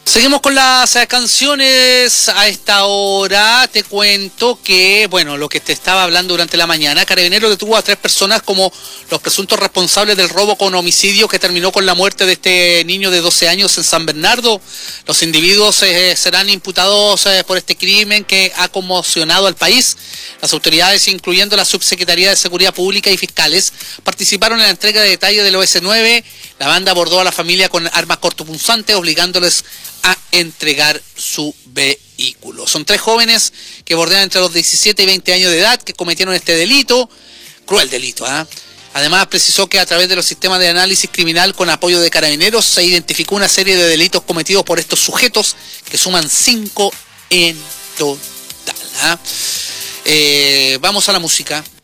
Seguimos con las canciones a esta hora. Te cuento que, bueno, lo que te estaba hablando durante la mañana, Carabineros detuvo a 3 personas como los presuntos responsables del robo con homicidio que terminó con la muerte de este niño de 12 años en San Bernardo. Los individuos serán imputados por este crimen que ha conmocionado al país. Las autoridades, incluyendo la Subsecretaría de Seguridad Pública y fiscales, participaron en la entrega de detalles del OS9. La banda abordó a la familia con armas cortopunzantes, obligándoles a entregar su vehículo. Son 3 jóvenes que bordean entre los 17 y 20 años de edad que cometieron este delito, cruel delito, ¿eh? Además, precisó que a través de los sistemas de análisis criminal con apoyo de Carabineros se identificó una serie de delitos cometidos por estos sujetos que suman 5 en total, ¿eh? Vamos a la música.